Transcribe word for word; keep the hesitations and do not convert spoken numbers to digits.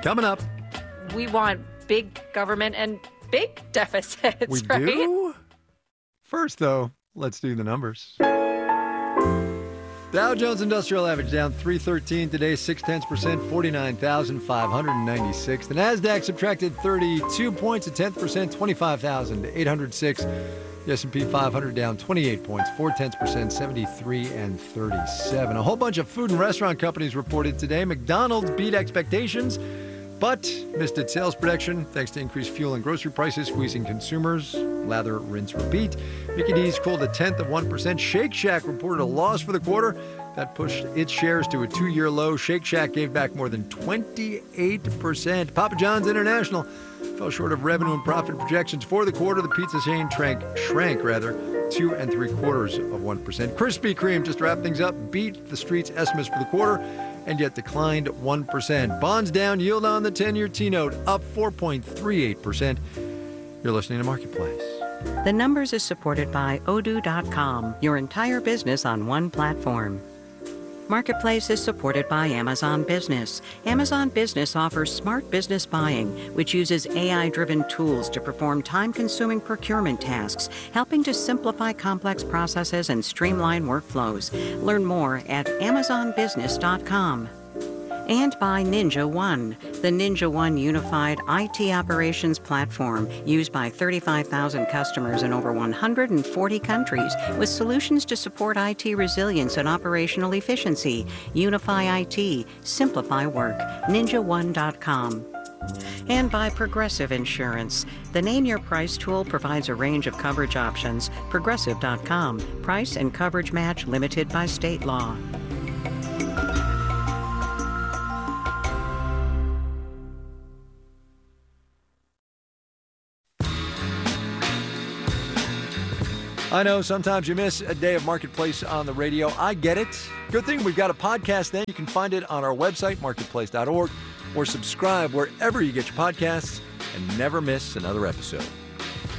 Coming up. We want big government and big deficits, We right? do? First, though, let's do the numbers. Dow Jones Industrial Average down three thirteen today, six tenths percent, forty-nine thousand five hundred ninety-six. The NASDAQ subtracted thirty-two points, a tenth percent, twenty-five thousand eight hundred six. The S and P five hundred down twenty-eight points, four tenths percent, seventy-three and thirty-seven. A whole bunch of food and restaurant companies reported today. McDonald's beat expectations, but missed its sales prediction thanks to increased fuel and grocery prices squeezing consumers. Lather, rinse, repeat. Mickey D's cooled a tenth of one percent. Shake Shack reported a loss for the quarter. That pushed its shares to a two-year low. Shake Shack gave back more than twenty-eight percent. Papa John's International fell short of revenue and profit projections for the quarter. The pizza chain shrank, shrank rather, two and three quarters of one percent. Krispy Kreme, just to wrap things up, beat the street's estimates for the quarter and yet declined one percent. Bonds down, yield on the ten-year T-note up four point three eight percent. You're listening to Marketplace. The Numbers is supported by Odoo dot com, your entire business on one platform. Marketplace is supported by Amazon Business. Amazon Business offers smart business buying, which uses A I-driven tools to perform time-consuming procurement tasks, helping to simplify complex processes and streamline workflows. Learn more at amazon business dot com. And by Ninja One, the Ninja One unified I T operations platform used by thirty-five thousand customers in over one hundred forty countries with solutions to support I T resilience and operational efficiency. Unify I T, simplify work. ninja one dot com. And by Progressive Insurance. The Name Your Price tool provides a range of coverage options. progressive dot com. Price and coverage match limited by state law. I know sometimes you miss a day of Marketplace on the radio. I get it. Good thing we've got a podcast then. You can find it on our website, marketplace dot org, or subscribe wherever you get your podcasts and never miss another episode.